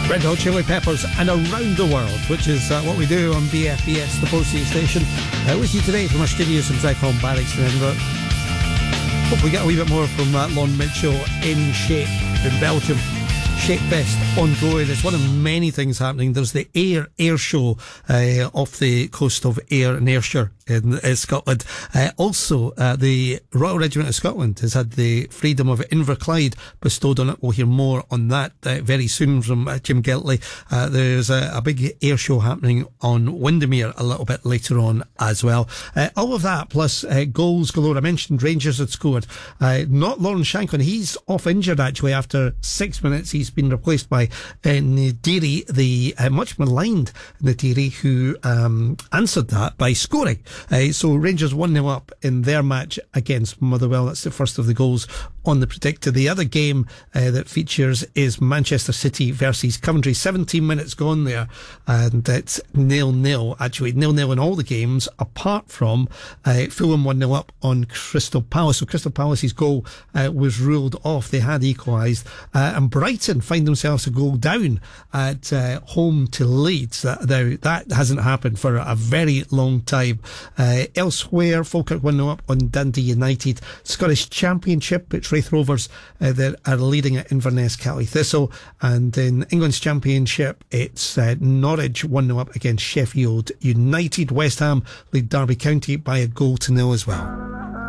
Red Hot Chili Peppers and Around the World, which is what we do on BFBS, the Postie Station. With you today from our studios in Zygcom Barracks in Edinburgh. Hope we get a wee bit more from Lon Mitchell in Shape in Belgium. Shape Fest ongoing. It's one of many things happening. There's the Air Show off the coast of Ayr and Ayrshire in Scotland. Also, the Royal Regiment of Scotland has had the Freedom of Inverclyde bestowed on it. We'll hear more on that very soon from Jim Geltley. There's a big air show happening on Windermere a little bit later on as well. All of that plus goals galore. I mentioned Rangers had scored. Not Lauren Shanklin. He's off injured actually after 6 minutes. He's been replaced by Nadiri, the much maligned Nadiri, who answered that by scoring. So Rangers 1-0 up in their match against Motherwell. That's the first of the goals on the predictor. The other game that features is Manchester City versus Coventry. 17 minutes gone there, and it's 0-0. Actually, 0-0 in all the games, apart from Fulham 1-0 up on Crystal Palace. So Crystal Palace's goal was ruled off. They had equalised. And Brighton find themselves a goal down at home to Leeds. Now, that hasn't happened for a very long time. Elsewhere, Falkirk 1-0 up on Dundee United. Scottish Championship, it's Raith Rovers that are leading at Inverness Caley Thistle. And in England's Championship, it's Norwich 1-0 up against Sheffield United. West Ham lead Derby County by a 1-0 as well.